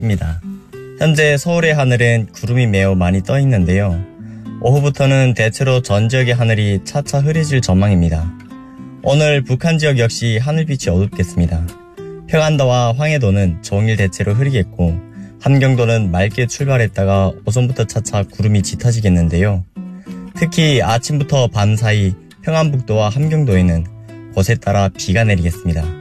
입니다. 현재 서울의 하늘은 구름이 매우 많이 떠 있는데요. 오후부터는 대체로 전 지역의 하늘이 차차 흐려질 전망입니다. 오늘 북한 지역 역시 하늘빛이 어둡겠습니다. 평안도와 황해도는 종일 대체로 흐리겠고 함경도는 맑게 출발했다가 오전부터 차차 구름이 짙어지겠는데요. 특히 아침부터 밤 사이 평안북도와 함경도에는 곳에 따라 비가 내리겠습니다.